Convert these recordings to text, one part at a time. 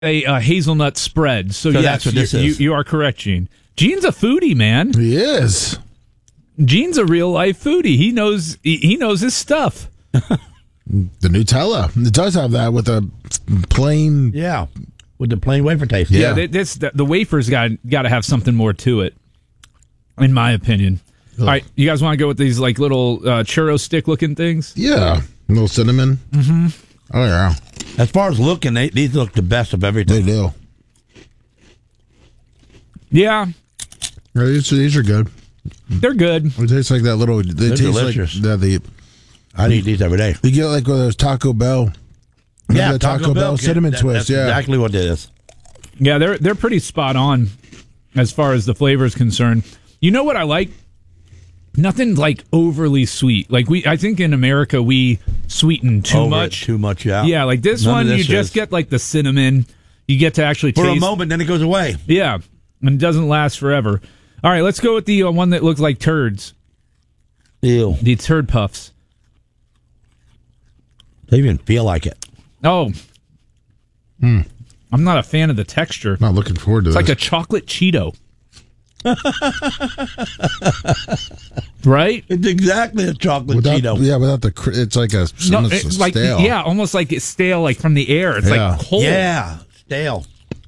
a hazelnut spread. So yes, that's what this is. You are correct, Gene. Gene's a foodie, man. He is. Gene's a real life foodie. He knows his stuff. The Nutella. It does have that with a plain. Yeah, with the plain wafer taste. Yeah, the wafer's got to have something more to it, in my opinion. All right, you guys want to go with these like little churro stick looking things? Yeah, a little cinnamon. Mm-hmm. Oh yeah. As far as looking, these look the best of everything. They do. Yeah, these are good. They're good. It tastes like that little. They taste delicious. Like I'd eat these every day. You get like one of those Taco Bell. Yeah, the Taco Bell cinnamon twist. That's Yeah, exactly what it is. Yeah, they're pretty spot on as far as the flavor is concerned. You know what I like? Nothing like overly sweet. Like I think in America we sweeten too much. Too much, yeah. Yeah, like this None one, of this you just get like the cinnamon. You get to actually for taste a moment, then it goes away. Yeah, and it doesn't last forever. All right, let's go with the one that looks like turds. Ew. The turd puffs. They even feel like it. Oh. I'm not a fan of the texture. not looking forward to It's this. like a chocolate Cheeto. Right? It's exactly a chocolate Cheeto. Yeah, without the. It's like a. No, It's it's like stale. yeah, almost like it's stale, like from the air. It's Yeah. like cold. Yeah, stale.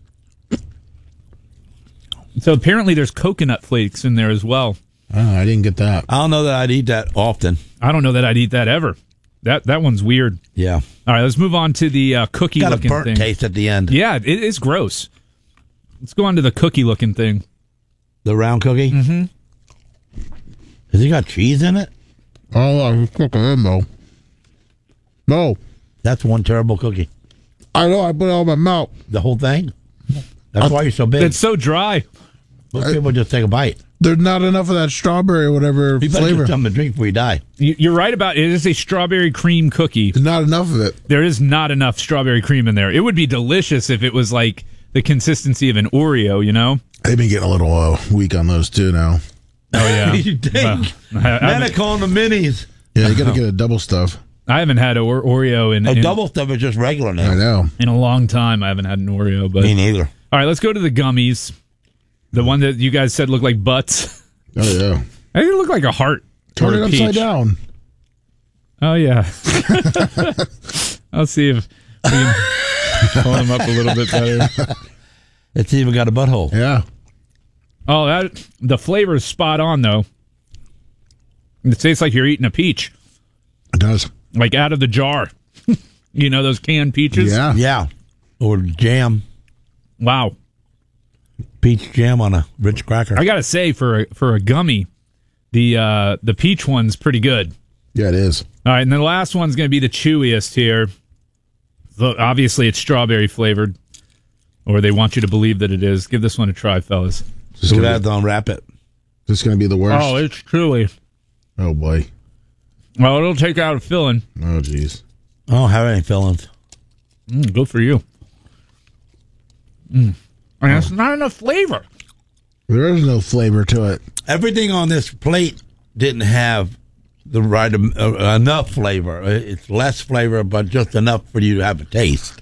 So apparently, there's coconut flakes in there as well. Oh, I didn't get that. I don't know that I'd eat that often. I don't know that I'd eat that ever. That one's weird. Yeah. All right, let's move on to the cookie Got a looking burnt thing. taste at the end. Yeah, it is gross. Let's go on to the cookie looking thing. The round cookie? Mm-hmm. Has it got cheese in it? Oh, I'm cooking in, Mo. No. That's one terrible cookie. I know, I put it on my mouth. The whole thing? That's why you're so big. It's so dry. Most people just take a bite. There's not enough of that strawberry or whatever You better flavor. get something to drink before you die. You're right about it. It is a strawberry cream cookie. There's not enough of it. There is not enough strawberry cream in there. It would be delicious if it was like the consistency of an Oreo, you know? They've been getting a little weak on those too now. Oh, yeah. You think? Well, Man, I call them the minis. Yeah, you got to get a double stuff. I haven't had Oreo in, A double stuff is just regular now. I know. in a long time. I haven't had an Oreo. But Me neither. all right, let's go to the gummies. The one that you guys said looked like butts. Oh yeah. I think it looked like a heart. Turn or it a upside peach. down. Oh, yeah. I'll see if we can pull them up a little bit better. It's even got a butthole. Yeah. Oh, the flavor is spot on, though. It tastes like you're eating a peach, It does. like out of the jar. You know those canned peaches? Yeah. Yeah. Or jam. Wow. Peach jam on a Ritz cracker. I got to say, for a gummy, the peach one's pretty good. Yeah, it is. All right, and the last one's going to be the chewiest here. So obviously, it's strawberry flavored, or they want you to believe that it is. Give this one a try, fellas. So we have to unwrap it. This is going to be the worst. Oh, it's chewy. Oh, boy. Well, it'll take out a filling. Oh, jeez. I don't have any fillings. Good for you. And it's not enough flavor. There is no flavor to it. Everything on this plate didn't have the right enough flavor. It's less flavor, but just enough for you to have a taste.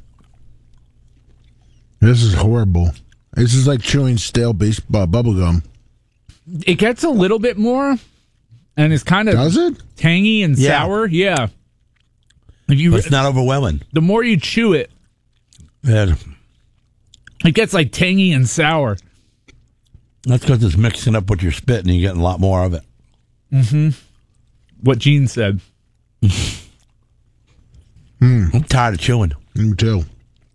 This is horrible. This is like chewing stale bubble gum. It gets a little bit more, and it's kind of Does it? tangy and Yeah. sour. Yeah. If you, But it's not overwhelming. the more you chew it, Yeah. it gets like tangy and sour. That's because it's mixing up with your spit and you're getting a lot more of it. What Gene said. I'm tired of chewing. Me too.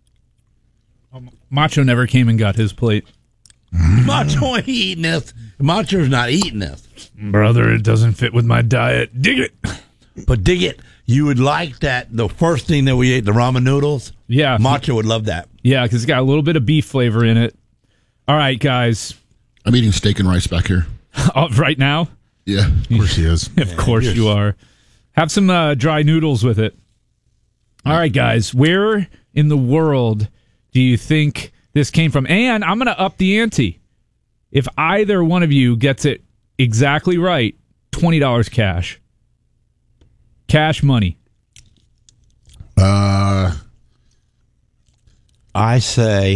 Macho never came and got his plate. Macho ain't eating this. Macho's not eating this. Brother, it doesn't fit with my diet. Dig it. But dig it, you would like that. The first thing that we ate, the ramen noodles. Yeah. Macho would love that. Yeah, because it's got a little bit of beef flavor in it. All right, guys. I'm eating steak and rice back here. Right now? Yeah. Of course he is. Of course you are. Have some dry noodles with it. All right, guys. Where in the world do you think this came from? And I'm going to up the ante. If either one of you gets it exactly right, $20 cash. Cash money. I'll I say